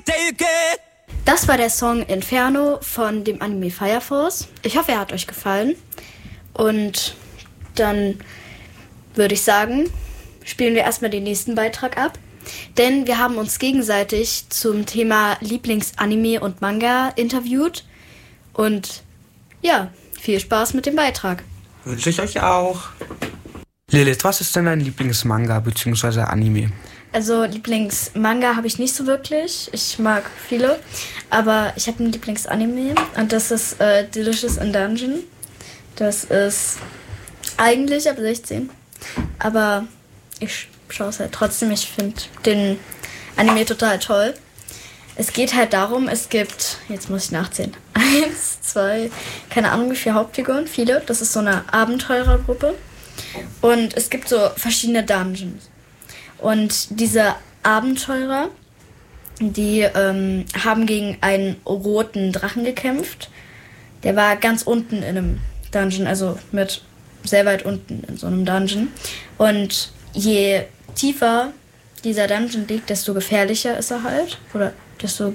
Das war der Song Inferno von dem Anime Fire Force. Ich hoffe, er hat euch gefallen. Und dann würde ich sagen, spielen wir erstmal den nächsten Beitrag ab. Denn wir haben uns gegenseitig zum Thema Lieblingsanime und Manga interviewt. Und ja, viel Spaß mit dem Beitrag. Wünsche ich euch auch. Lilith, was ist denn dein Lieblingsmanga bzw. Anime? Also Lieblingsmanga habe ich nicht so wirklich. Ich mag viele. Aber ich habe ein Lieblingsanime und das ist Delicious in Dungeon. Das ist eigentlich ab 16. Aber ich schaue es halt trotzdem. Ich finde den Anime total toll. Es geht halt darum, es gibt, jetzt muss ich nachzählen, 1, 2, keine Ahnung wie viele Hauptfiguren, viele. Das ist so eine Abenteurergruppe. Und es gibt so verschiedene Dungeons. Und diese Abenteurer, die haben gegen einen roten Drachen gekämpft. Der war ganz unten in einem Dungeon, also mit sehr weit unten in so einem Dungeon. Und je tiefer dieser Dungeon liegt, desto gefährlicher ist er halt. Oder desto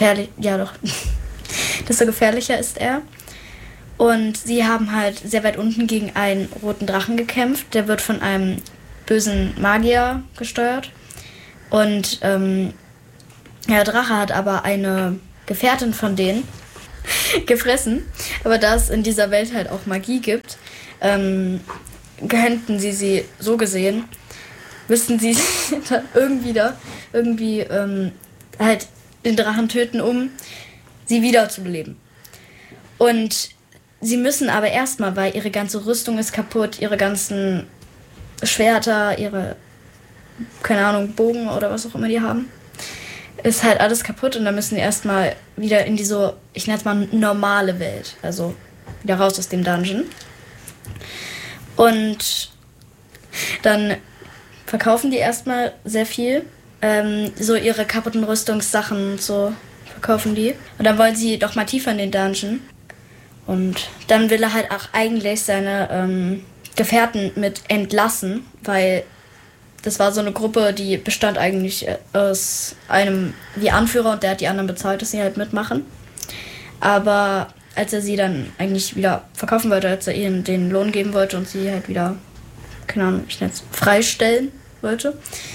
gefährlicher ist er. Und sie haben halt sehr weit unten gegen einen roten Drachen gekämpft. Der wird von einem bösen Magier gesteuert. Und der Drache hat aber eine Gefährtin von denen gefressen. Aber da es in dieser Welt halt auch Magie gibt, könnten sie so gesehen, müssten sie dann irgendwie halt den Drachen töten, um sie wiederzubeleben. Und sie müssen aber erstmal, weil ihre ganze Rüstung ist kaputt, ihre ganzen Schwerter, ihre, keine Ahnung, Bogen oder was auch immer die haben, ist halt alles kaputt und dann müssen die erstmal wieder in die so, ich nenne es mal normale Welt, also wieder raus aus dem Dungeon. Und dann verkaufen die erstmal sehr viel, so ihre kaputten Rüstungssachen und so verkaufen die. Und dann wollen sie doch mal tiefer in den Dungeon. Und dann will er halt auch eigentlich seine Gefährten mit entlassen, weil das war so eine Gruppe, die bestand eigentlich aus einem wie Anführer und der hat die anderen bezahlt, dass sie halt mitmachen. Aber als er sie dann eigentlich wieder verkaufen wollte, als er ihnen den Lohn geben wollte und sie halt wieder, keine Ahnung, ich nenne es freistellen wollte,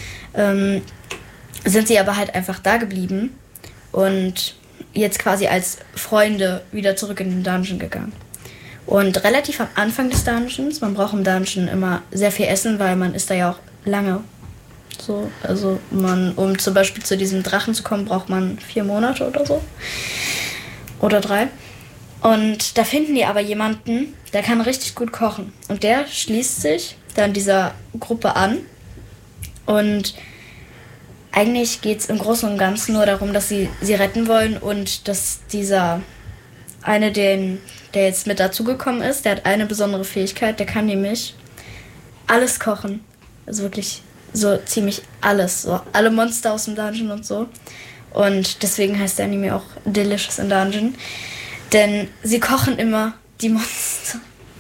sind sie aber halt einfach da geblieben und jetzt quasi als Freunde wieder zurück in den Dungeon gegangen. Und relativ am Anfang des Dungeons, man braucht im Dungeon immer sehr viel Essen, weil man ist da ja auch lange. So, also um zum Beispiel zu diesem Drachen zu kommen, braucht man 4 Monate oder so. Oder 3. Und da finden die aber jemanden, der kann richtig gut kochen. Und der schließt sich dann dieser Gruppe an. Und eigentlich geht es im Großen und Ganzen nur darum, dass sie retten wollen und dass dieser eine, der jetzt mit dazugekommen ist, der hat eine besondere Fähigkeit, der kann nämlich alles kochen. Also wirklich so ziemlich alles. So alle Monster aus dem Dungeon und so. Und deswegen heißt der Anime auch Delicious in Dungeon. Denn sie kochen immer die Monster.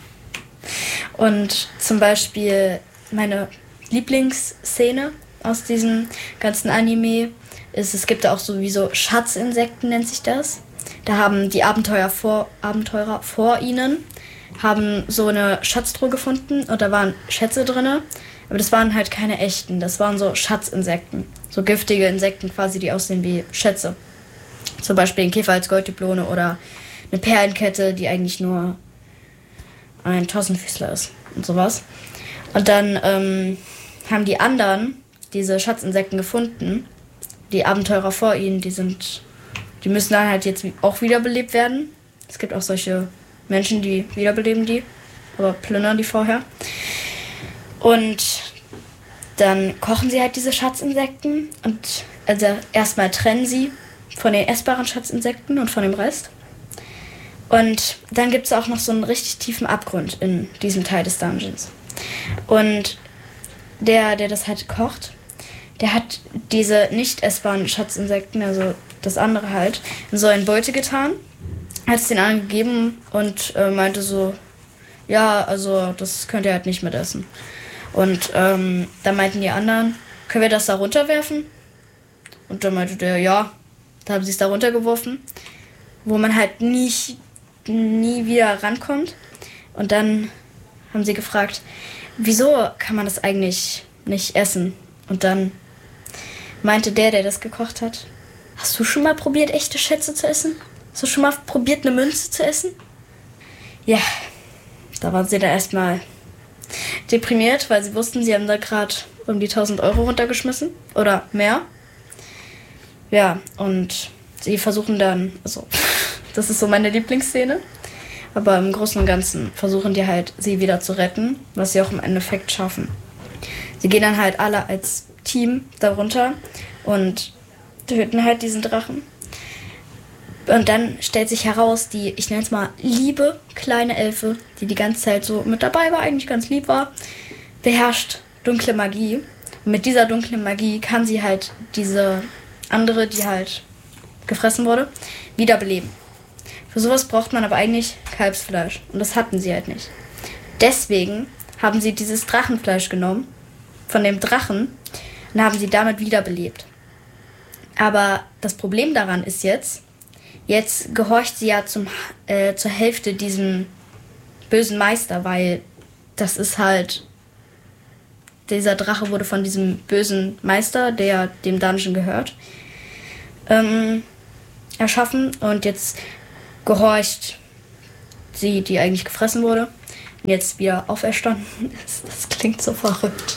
Und zum Beispiel meine Lieblingsszene aus diesem ganzen Anime ist, es gibt da auch sowieso Schatzinsekten, nennt sich das. Da haben die Abenteurer vor ihnen haben so eine Schatztruhe gefunden und da waren Schätze drin. Aber das waren halt keine echten, das waren so Schatzinsekten. So giftige Insekten quasi, die aussehen wie Schätze. Zum Beispiel ein Käfer als Golddiplone oder eine Perlenkette, die eigentlich nur ein Tossenfüßler ist und sowas. Und dann haben die anderen diese Schatzinsekten gefunden. Die Abenteurer vor ihnen, die müssen dann halt jetzt auch wiederbelebt werden. Es gibt auch solche Menschen, die wiederbeleben die, aber plündern die vorher. Und dann kochen sie halt diese Schatzinsekten und also erstmal trennen sie von den essbaren Schatzinsekten und von dem Rest. Und dann gibt es auch noch so einen richtig tiefen Abgrund in diesem Teil des Dungeons. Und der das halt kocht, der hat diese nicht essbaren Schatzinsekten, also das andere halt, in so eine Beute getan, hat es den anderen gegeben und meinte so, ja, also das könnt ihr halt nicht mit essen. Und dann meinten die anderen, können wir das da runterwerfen? Und dann meinte der, ja, Da haben sie es da runtergeworfen, wo man halt nie wieder rankommt. Und dann haben sie gefragt, wieso kann man das eigentlich nicht essen? Und dann meinte der das gekocht hat, hast du schon mal probiert, echte Schätze zu essen? Hast du schon mal probiert, eine Münze zu essen? Ja, da waren sie dann erstmal deprimiert, weil sie wussten, sie haben da gerade um die 1.000 Euro runtergeschmissen oder mehr. Ja, und sie versuchen dann, also das ist so meine Lieblingsszene, aber im Großen und Ganzen versuchen die halt, sie wieder zu retten, was sie auch im Endeffekt schaffen. Sie gehen dann halt alle als Team darunter und töten halt diesen Drachen. Und dann stellt sich heraus, die, ich nenne es mal, liebe kleine Elfe, die die ganze Zeit so mit dabei war, eigentlich ganz lieb war, beherrscht dunkle Magie. Und mit dieser dunklen Magie kann sie halt diese andere, die halt gefressen wurde, wiederbeleben. Für sowas braucht man aber eigentlich Kalbsfleisch. Und das hatten sie halt nicht. Deswegen haben sie dieses Drachenfleisch genommen, von dem Drachen, und haben sie damit wiederbelebt. Aber das Problem daran ist jetzt gehorcht sie ja zur Hälfte diesem bösen Meister, weil das ist halt, dieser Drache wurde von diesem bösen Meister, der dem Dungeon gehört, erschaffen, und jetzt gehorcht sie, die eigentlich gefressen wurde und jetzt wieder auferstanden ist. Das klingt so verrückt.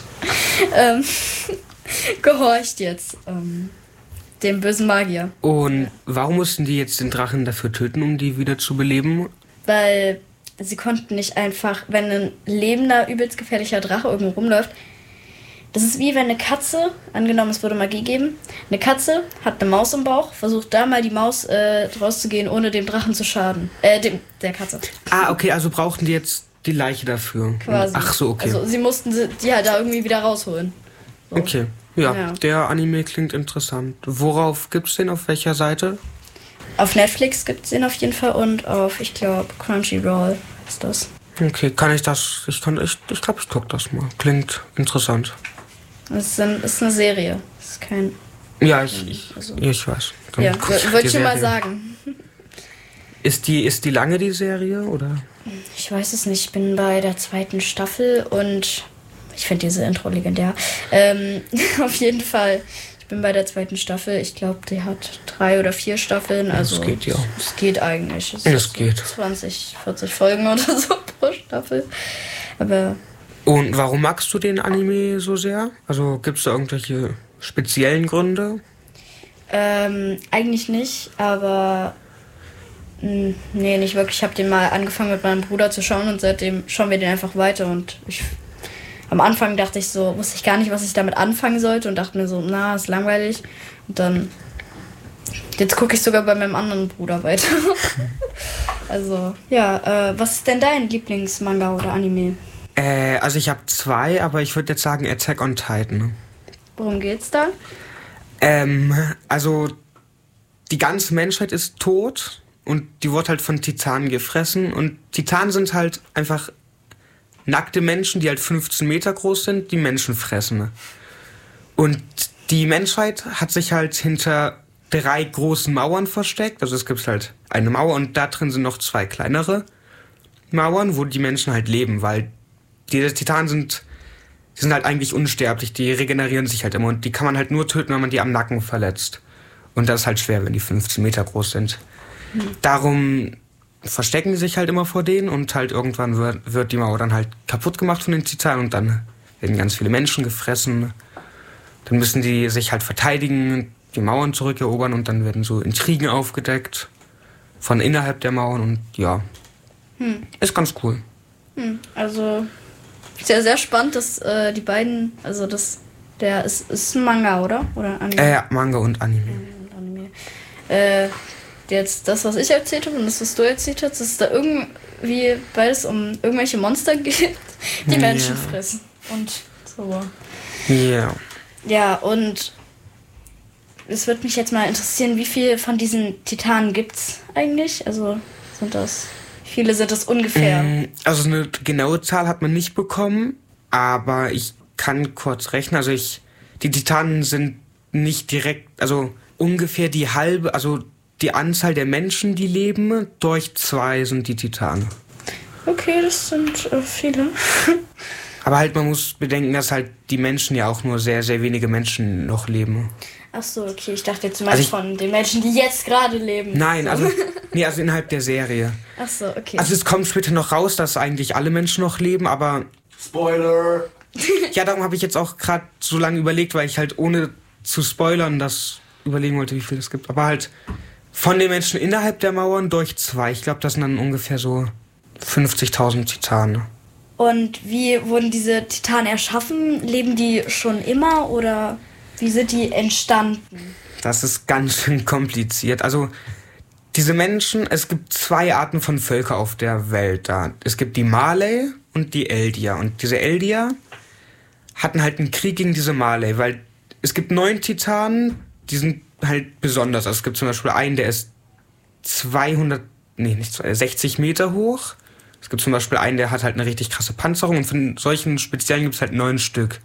Gehorcht jetzt dem bösen Magier. Und warum mussten die jetzt den Drachen dafür töten, um die wieder zu beleben? Weil sie konnten nicht einfach, wenn ein lebender, übelst gefährlicher Drache irgendwo rumläuft, das ist wie wenn eine Katze, angenommen es würde Magie geben, eine Katze hat eine Maus im Bauch, versucht da mal die Maus rauszugehen, ohne dem Drachen zu schaden. Der Katze. Ah, okay, also brauchten die jetzt die Leiche dafür. Quasi. Ach so, okay. Also sie mussten die halt da irgendwie wieder rausholen. So. Okay. Ja, Ja. Der Anime klingt interessant. Worauf gibt's den? Auf welcher Seite? Auf Netflix gibt es den auf jeden Fall und auf, ich glaube, Crunchyroll ist das. Okay, kann ich das? Ich glaube, ich guck das mal. Klingt interessant. Es ist eine Serie. Es ist kein. Ja, ich weiß. Dann Ja, guck ich wollte die ich mal Serie. sagen. Ist die lange, die Serie, oder? Ich weiß es nicht. Ich bin bei der 2. Staffel und ich finde diese Intro legendär. Auf jeden Fall. Ich bin bei der 2. Staffel. Ich glaube, die hat 3 oder 4 Staffeln. Also das geht ja. Es geht eigentlich. Das geht. 20, 40 Folgen oder so pro Staffel. Aber Und warum magst du den Anime so sehr? Also gibt's da irgendwelche speziellen Gründe? eigentlich nicht, aber nee, nicht wirklich. Ich habe den mal angefangen mit meinem Bruder zu schauen und seitdem schauen wir den einfach weiter. Und am Anfang dachte ich so, wusste ich gar nicht, was ich damit anfangen sollte und dachte mir so, na, ist langweilig. Und dann, jetzt gucke ich sogar bei meinem anderen Bruder weiter. Also, ja, was ist denn dein Lieblingsmanga oder Anime? Also ich habe 2, aber ich würde jetzt sagen Attack on Titan. Worum geht's da? Also die ganze Menschheit ist tot und die wurde halt von Titanen gefressen. Und Titanen sind halt einfach nackte Menschen, die halt 15 Meter groß sind, die Menschen fressen. Und die Menschheit hat sich halt hinter 3 großen Mauern versteckt. Also es gibt halt eine Mauer und da drin sind noch 2 kleinere Mauern, wo die Menschen halt leben, weil die Titanen sind halt eigentlich unsterblich, die regenerieren sich halt immer und die kann man halt nur töten, wenn man die am Nacken verletzt. Und das ist halt schwer, wenn die 15 Meter groß sind. Darum verstecken die sich halt immer vor denen und halt irgendwann wird die Mauer dann halt kaputt gemacht von den Titanen und dann werden ganz viele Menschen gefressen. Dann müssen die sich halt verteidigen, die Mauern zurückerobern und dann werden so Intrigen aufgedeckt von innerhalb der Mauern und ja, ist ganz cool. Also, sehr, sehr spannend, dass die beiden, also der ist ein Manga, oder? Oder Anime? Ja, Manga und Anime. Jetzt das, was ich erzählt habe und das, was du erzählt hast, dass es da irgendwie beides um irgendwelche Monster geht, die Menschen fressen. Und so. Ja. Ja, und es würde mich jetzt mal interessieren, wie viel von diesen Titanen gibt's eigentlich? Also wie viele sind das ungefähr? Also eine genaue Zahl hat man nicht bekommen, aber ich kann kurz rechnen. Also die Titanen sind nicht direkt, also ungefähr die halbe, also die Anzahl der Menschen, die leben, durch 2 sind die Titanen. Okay, das sind viele. Aber halt, man muss bedenken, dass halt die Menschen ja auch nur sehr, sehr wenige Menschen noch leben. Ach so, okay. Ich dachte jetzt mal von den Menschen, die jetzt gerade leben. Nein, so. also innerhalb der Serie. Ach so, okay. Also es kommt später noch raus, dass eigentlich alle Menschen noch leben, aber... Spoiler! Ja, darum habe ich jetzt auch gerade so lange überlegt, weil ich halt ohne zu spoilern das überlegen wollte, wie viel es gibt. Aber halt von den Menschen innerhalb der Mauern durch 2. Ich glaube, das sind dann ungefähr so 50.000 Titanen. Und wie wurden diese Titanen erschaffen? Leben die schon immer oder wie sind die entstanden? Das ist ganz schön kompliziert. Also diese Menschen, es gibt 2 Arten von Völker auf der Welt da. Es gibt die Malay und die Eldier. Und diese Eldier hatten halt einen Krieg gegen diese Malay, weil es gibt 9 Titanen, die sind halt besonders. Also es gibt zum Beispiel einen, der ist 60 Meter hoch. Es gibt zum Beispiel einen, der hat halt eine richtig krasse Panzerung. Und von solchen Speziellen gibt es halt 9 Stück.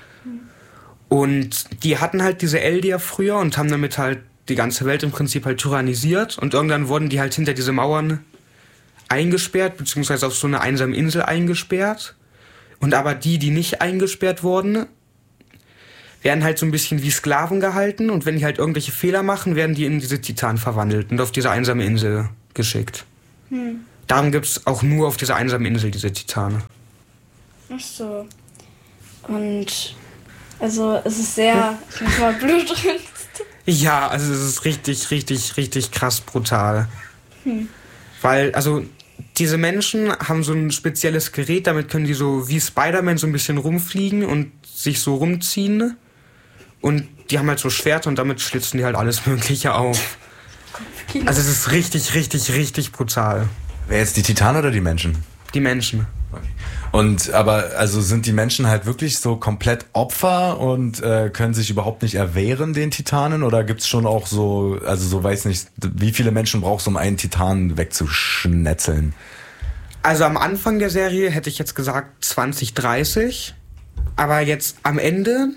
Und die hatten halt diese Eldier früher und haben damit halt die ganze Welt im Prinzip halt tyrannisiert. Und irgendwann wurden die halt hinter diese Mauern eingesperrt, beziehungsweise auf so eine einsame Insel eingesperrt. Und aber die nicht eingesperrt wurden, werden halt so ein bisschen wie Sklaven gehalten. Und wenn die halt irgendwelche Fehler machen, werden die in diese Titanen verwandelt und auf diese einsame Insel geschickt. Darum gibt es auch nur auf dieser einsamen Insel diese Titane. Ach so. Und also es ist sehr, ich muss mal Blut drin. Ja, also es ist richtig, richtig, richtig krass brutal. Weil, also diese Menschen haben so ein spezielles Gerät, damit können die so wie Spider-Man so ein bisschen rumfliegen und sich so rumziehen. Und die haben halt so Schwerter und damit schlitzen die halt alles Mögliche auf. Also es ist richtig, richtig, richtig brutal. Wer jetzt, die Titanen oder die Menschen? Die Menschen. Okay. Und aber also sind die Menschen halt wirklich so komplett Opfer und können sich überhaupt nicht erwehren den Titanen, oder gibt's schon auch so, also so weiß nicht, wie viele Menschen brauchst du, um einen Titanen wegzuschnetzeln? Also am Anfang der Serie hätte ich jetzt gesagt 20, 30, aber jetzt am Ende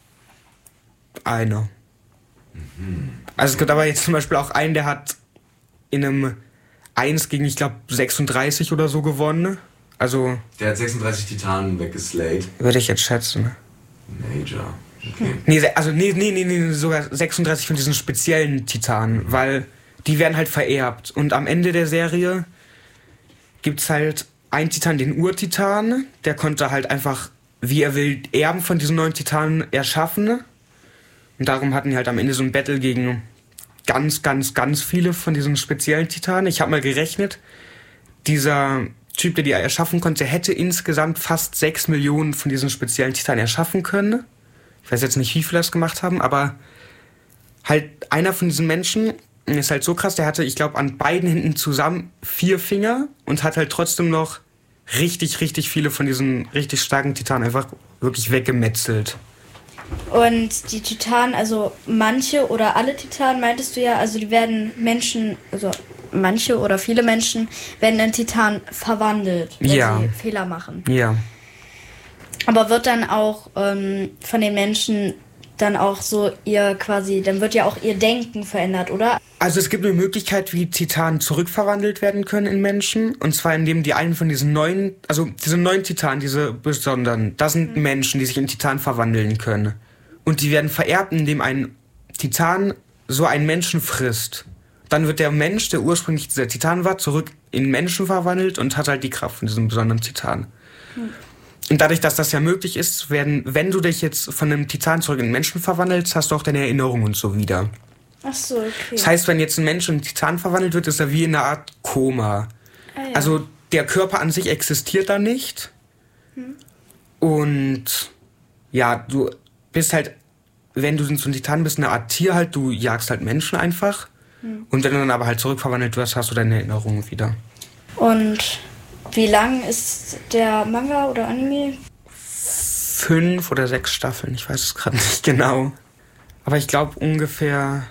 einer. Also es gibt aber jetzt zum Beispiel auch einen, der hat in einem 1 gegen, ich glaube, 36 oder so gewonnen. Also. Der hat 36 Titanen weggeslayt. Würde ich jetzt schätzen. Major. Okay. Nee, sogar 36 von diesen speziellen Titanen, weil die werden halt vererbt. Und am Ende der Serie gibt's halt einen Titan, den Urtitan, der konnte halt einfach, wie er will, Erben von diesen 9 Titanen erschaffen. Und darum hatten die halt am Ende so ein Battle gegen ganz, ganz, ganz viele von diesen speziellen Titanen. Ich habe mal gerechnet, dieser Typ, der die erschaffen konnte, hätte insgesamt fast 6 Millionen von diesen speziellen Titanen erschaffen können. Ich weiß jetzt nicht, wie viele das gemacht haben, aber halt einer von diesen Menschen ist halt so krass, der hatte, ich glaube, an beiden Händen zusammen 4 Finger und hat halt trotzdem noch richtig, richtig viele von diesen richtig starken Titanen einfach wirklich weggemetzelt. Und die Titanen, also manche oder alle Titanen, meintest du ja, also die werden Menschen, also manche oder viele Menschen werden in Titan verwandelt, wenn sie Fehler machen. Ja. Aber wird dann auch von den Menschen dann auch so dann wird ja auch ihr Denken verändert, oder? Also es gibt eine Möglichkeit, wie Titanen zurückverwandelt werden können in Menschen. Und zwar indem die einen von diesen diese 9 Titanen, diese besonderen, das sind Menschen, die sich in Titanen verwandeln können. Und die werden vererbt, indem ein Titan so einen Menschen frisst. Dann wird der Mensch, der ursprünglich dieser Titan war, zurück in Menschen verwandelt und hat halt die Kraft von diesem besonderen Titan. Und dadurch, dass das ja möglich ist, wenn du dich jetzt von einem Titan zurück in Menschen verwandelst, hast du auch deine Erinnerungen und so wieder. Ach so, okay. Das heißt, wenn jetzt ein Mensch in einen Titan verwandelt wird, ist er wie in einer Art Koma. Ah, ja. Also der Körper an sich existiert da nicht. Und ja, du bist halt, wenn du so ein Titan bist, eine Art Tier halt, du jagst halt Menschen einfach. Und wenn du dann aber halt zurückverwandelt wirst, hast du deine Erinnerungen wieder. Und wie lang ist der Manga oder Anime? 5 oder 6 Staffeln, ich weiß es gerade nicht genau. Aber ich glaube ungefähr,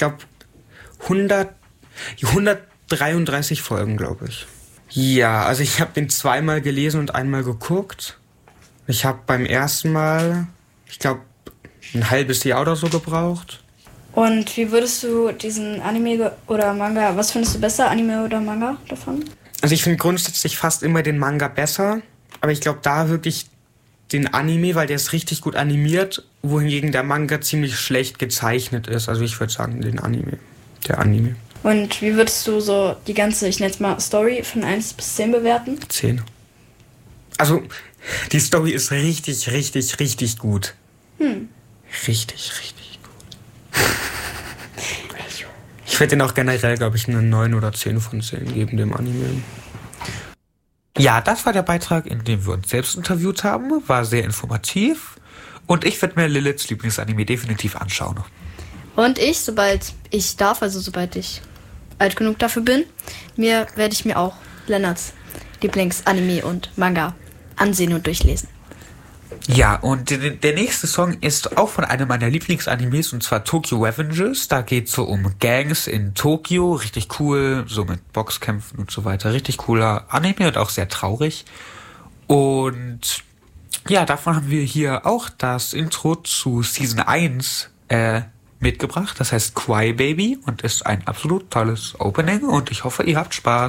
133 Folgen, glaube ich. Ja, also ich habe den 2-mal gelesen und 1-mal geguckt. Ich habe beim ersten Mal, ich glaube, ein halbes Jahr oder so gebraucht. Und wie würdest du diesen Anime oder Manga, was findest du besser, Anime oder Manga davon? Also ich finde grundsätzlich fast immer den Manga besser, aber ich glaube da wirklich den Anime, weil der ist richtig gut animiert, wohingegen der Manga ziemlich schlecht gezeichnet ist. Also ich würde sagen der Anime. Und wie würdest du so die ganze, ich nenne es mal, Story von 1 bis 10 bewerten? 10. Also die Story ist richtig, richtig, richtig gut. Richtig, richtig gut. Ich werde den auch generell, glaube ich, eine 9 oder 10 von 10 geben, dem Anime. Ja, das war der Beitrag, in dem wir uns selbst interviewt haben. War sehr informativ. Und ich werde mir Liliths Lieblingsanime definitiv anschauen. Und ich, sobald ich darf, also sobald ich alt genug dafür bin, werde ich mir auch Lennarts Lieblingsanime und Manga ansehen und durchlesen. Ja, und der nächste Song ist auch von einem meiner Lieblingsanimes, und zwar Tokyo Revengers. Da geht es so um Gangs in Tokio, richtig cool, so mit Boxkämpfen und so weiter. Richtig cooler Anime und auch sehr traurig. Und ja, davon haben wir hier auch das Intro zu Season 1 mitgebracht. Das heißt Cry Baby und ist ein absolut tolles Opening und ich hoffe, ihr habt Spaß.